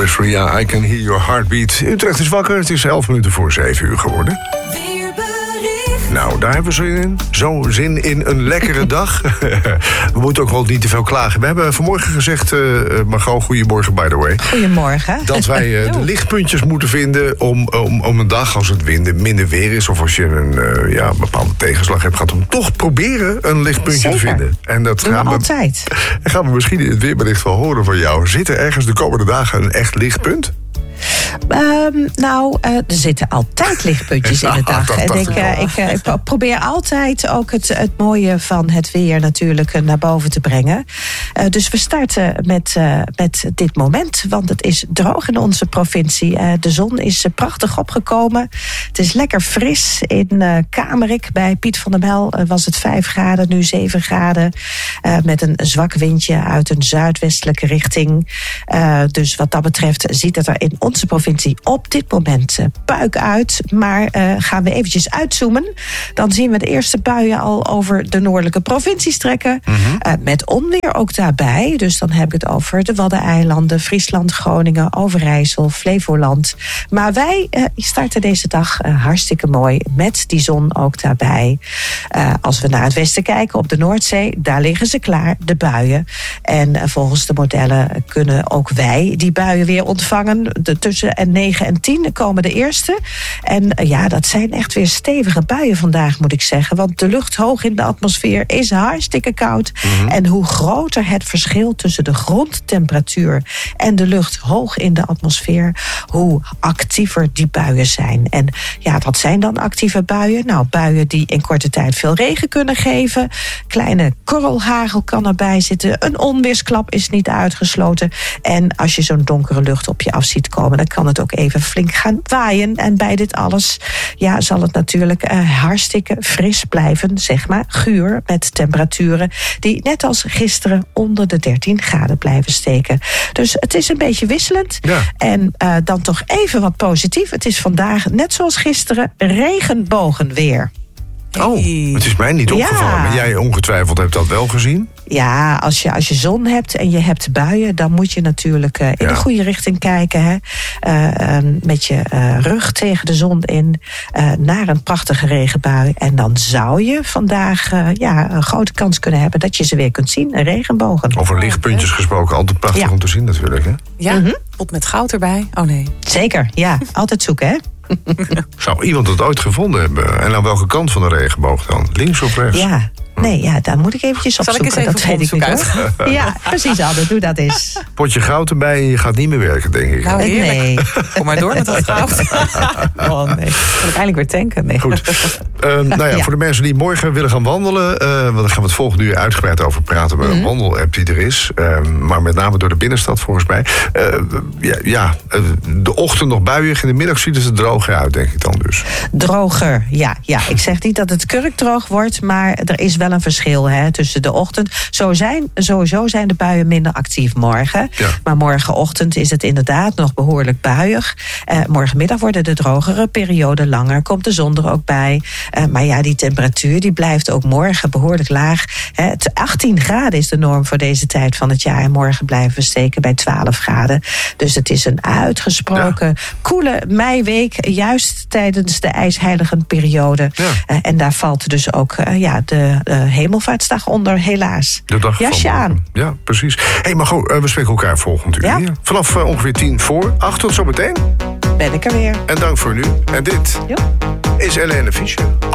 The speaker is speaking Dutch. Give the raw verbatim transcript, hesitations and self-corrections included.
Westbury, ja, I Can Hear Your Heartbeat. Utrecht is wakker, het is elf minuten voor zeven uur geworden. Nou, daar hebben we zin in. Zo zin in een lekkere dag. We moeten ook wel niet te veel klagen. We hebben vanmorgen gezegd, uh, Margot, goedemorgen by the way. Goedemorgen. Dat wij uh, de lichtpuntjes moeten vinden om, om, om een dag als het winden, minder weer is. Of als je een uh, ja, bepaalde tegenslag hebt gehad. Om toch proberen een lichtpuntje Zeker. te vinden. En dat Doen gaan we we altijd. En gaan we misschien in het weerbericht wel horen van jou. Zit er ergens de komende dagen een echt lichtpunt? Um, nou, uh, er zitten altijd lichtpuntjes in de dag. Ja, en dat ik, dacht ik uh, ik, uh, ik probeer altijd ook het, het mooie van het weer natuurlijk uh, naar boven te brengen. Uh, dus we starten met, uh, met dit moment, want het is droog in onze provincie. Uh, de zon is uh, prachtig opgekomen. Het is lekker fris. In uh, Kamerik bij Piet van der Mel uh, was het vijf graden, nu zeven graden. Uh, met een zwak windje uit een zuidwestelijke richting. Uh, dus wat dat betreft ziet het er in onze provincie op dit moment uh, puik uit. Maar uh, gaan we eventjes uitzoomen. Dan zien we de eerste buien al over de noordelijke provincies trekken. Mm-hmm. Uh, met onweer ook daarbij. Dus dan heb ik het over de Waddeneilanden, Friesland, Groningen, Overijssel, Flevoland. Maar wij uh, starten deze dag uh, hartstikke mooi. Met die zon ook daarbij. Uh, als we naar het westen kijken op de Noordzee, daar liggen ze klaar, de buien. En uh, volgens de modellen kunnen ook wij die buien weer ontvangen. De tussen en negen en tien komen de eerste. En uh, ja, dat zijn echt weer stevige buien vandaag, moet ik zeggen. Want de lucht hoog in de atmosfeer is hartstikke koud. Mm-hmm. En hoe groter het verschil tussen de grondtemperatuur en de lucht hoog in de atmosfeer, hoe actiever die buien zijn. En ja, wat zijn dan actieve buien? Nou, buien die in korte tijd veel regen kunnen geven. Kleine korrelhagel kan erbij zitten. Een onweersklap is niet uitgesloten. En als je zo'n donkere lucht op je af ziet komen, dan kan het ook even flink gaan waaien. En bij dit alles ja, zal het natuurlijk uh, hartstikke fris blijven, zeg maar, guur, met temperaturen die net als gisteren onder de dertien graden blijven steken. Dus het is een beetje wisselend. Ja. En uh, dan toch even wat positief. Het is vandaag, net zoals gisteren, regenbogenweer. Oh, het is mij niet opgevallen. Ja. Maar jij ongetwijfeld hebt dat wel gezien? Ja, als je, als je zon hebt en je hebt buien, dan moet je natuurlijk uh, in ja. de goede richting kijken. Hè? Uh, uh, met je uh, rug tegen de zon in, uh, naar een prachtige regenbui. En dan zou je vandaag uh, ja, een grote kans kunnen hebben dat je ze weer kunt zien, regenbogen. Over lichtpuntjes gesproken, altijd prachtig ja. om te zien natuurlijk. Hè? Ja, mm-hmm. pot met goud erbij. Oh nee. Zeker, ja. Altijd zoeken, hè? Zou iemand het ooit gevonden hebben? En aan welke kant van de regenboog dan? Links of rechts? Ja, nee, ja, daar moet ik eventjes opzoeken. Zal ik eens even dat weet ik niet, hoor. Ja, precies, Anne, doe dat eens. Potje goud erbij en je gaat niet meer werken, denk ik. Nou, nee. Kom maar door met dat goud. Oh nee, kan ik eindelijk weer tanken? Nee. Goed. Uh, nou ja, ja, voor de mensen die morgen willen gaan wandelen, uh, want daar gaan we het volgende uur uitgebreid over praten met mm-hmm. een wandelapp die er is. Uh, maar met name door de binnenstad volgens mij. Uh, ja, ja uh, de ochtend nog buiig, in de middag ziet het er droger uit, denk ik dan dus. Droger, ja. ja. Ik zeg niet dat het kurkdroog wordt, maar er is wel een verschil hè, tussen de ochtend. Zo zijn, sowieso zijn de buien minder actief morgen. Ja. Maar morgenochtend is het inderdaad nog behoorlijk buiig. Uh, morgenmiddag worden de drogere perioden langer. Komt de zon er ook bij. Uh, maar ja, die temperatuur die blijft ook morgen behoorlijk laag. Hè, achttien graden is de norm voor deze tijd van het jaar. En morgen blijven we steken bij twaalf graden. Dus het is een uitgesproken ja. koele meiweek. Juist tijdens de ijsheilige periode. Ja. Uh, en daar valt dus ook uh, ja, de uh, hemelvaartsdag onder, helaas. De dag Jasje van aan. Ja, precies. Hé, hey, maar goed, uh, we spreken elkaar volgend uur. Ja. Vanaf uh, ongeveer tien voor acht tot zometeen. Ben ik er weer. En dank voor nu. En dit jo. is Helene Fischer.